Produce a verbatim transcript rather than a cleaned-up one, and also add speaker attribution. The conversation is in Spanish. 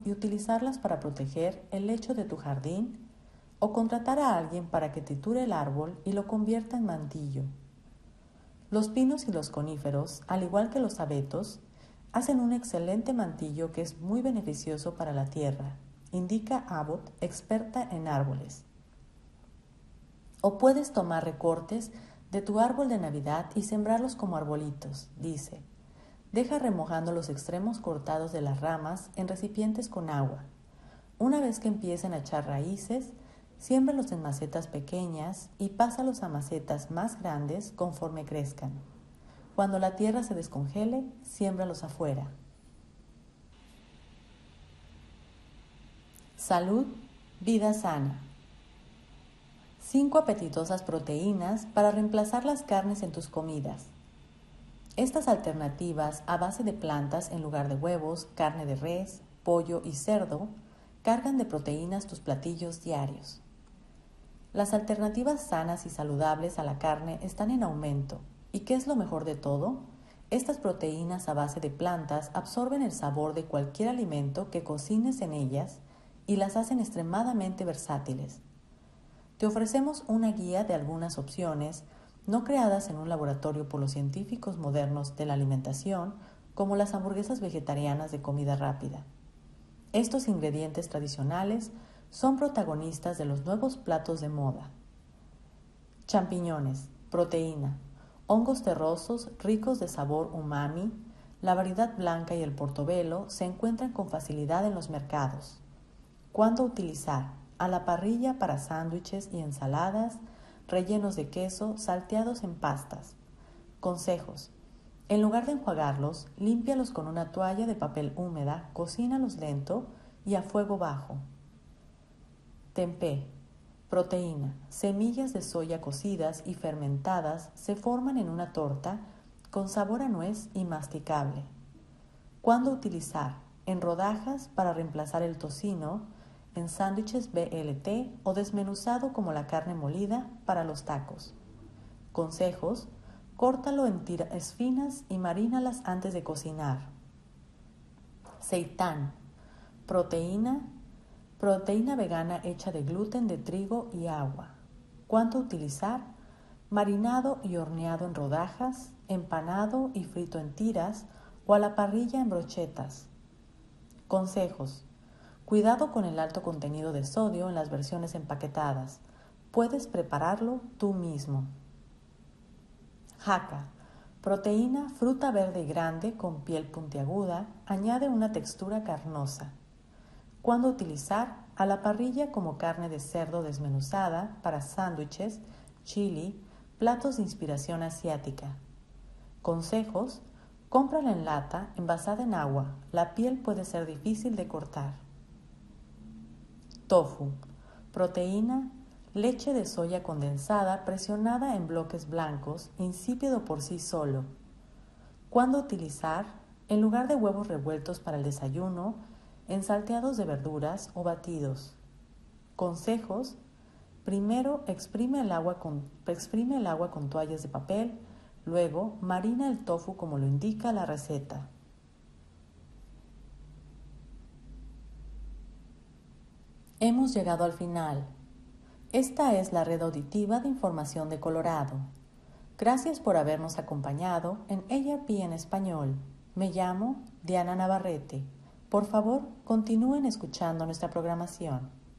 Speaker 1: y utilizarlas para proteger el lecho de tu jardín o contratar a alguien para que triture el árbol y lo convierta en mantillo. Los pinos y los coníferos, al igual que los abetos, hacen un excelente mantillo que es muy beneficioso para la tierra, indica Abbott, experta en árboles. O puedes tomar recortes de tu árbol de Navidad y sembrarlos como arbolitos, dice. Deja remojando los extremos cortados de las ramas en recipientes con agua. Una vez que empiecen a echar raíces, siémbralos en macetas pequeñas y pásalos a macetas más grandes conforme crezcan. Cuando la tierra se descongele, siémbralos afuera. Salud, vida sana. Cinco apetitosas proteínas para reemplazar las carnes en tus comidas. Estas alternativas a base de plantas en lugar de huevos, carne de res, pollo y cerdo cargan de proteínas tus platillos diarios. Las alternativas sanas y saludables a la carne están en aumento. ¿Y qué es lo mejor de todo? Estas proteínas a base de plantas absorben el sabor de cualquier alimento que cocines en ellas y las hacen extremadamente versátiles. Te ofrecemos una guía de algunas opciones no creadas en un laboratorio por los científicos modernos de la alimentación, como las hamburguesas vegetarianas de comida rápida. Estos ingredientes tradicionales son protagonistas de los nuevos platos de moda. Champiñones, proteína, hongos terrosos ricos de sabor umami, la variedad blanca y el portobelo se encuentran con facilidad en los mercados. ¿Cuándo utilizar? A la parrilla para sándwiches y ensaladas, rellenos de queso, salteados en pastas. Consejos. En lugar de enjuagarlos, límpialos con una toalla de papel húmeda, cocínalos lento y a fuego bajo. Tempeh. Proteína. Semillas de soya cocidas y fermentadas se forman en una torta con sabor a nuez y masticable. ¿Cuándo utilizar? En rodajas para reemplazar el tocino, en sándwiches B L T o desmenuzado como la carne molida para los tacos. Consejos. Córtalo en tiras finas y marínalas antes de cocinar. Seitán. Proteína. Proteína vegana hecha de gluten de trigo y agua. ¿Cuándo utilizar? Marinado y horneado en rodajas, empanado y frito en tiras o a la parrilla en brochetas. Consejos. Cuidado con el alto contenido de sodio en las versiones empaquetadas. Puedes prepararlo tú mismo. Jaca. Proteína, fruta verde grande con piel puntiaguda, añade una textura carnosa. ¿Cuándo utilizar? A la parrilla como carne de cerdo desmenuzada para sándwiches, chili, platos de inspiración asiática. Consejos. Cómprala en lata, envasada en agua. La piel puede ser difícil de cortar. Tofu. Proteína, leche de soya condensada presionada en bloques blancos, insípido por sí solo. ¿Cuándo utilizar? En lugar de huevos revueltos para el desayuno, en salteados de verduras o batidos. Consejos. Primero exprime el agua con, exprime el agua con toallas de papel, luego marina el tofu como lo indica la receta. Hemos llegado al final. Esta es la red auditiva de información de Colorado. Gracias por habernos acompañado en A R P en español. Me llamo Diana Navarrete. Por favor, continúen escuchando nuestra programación.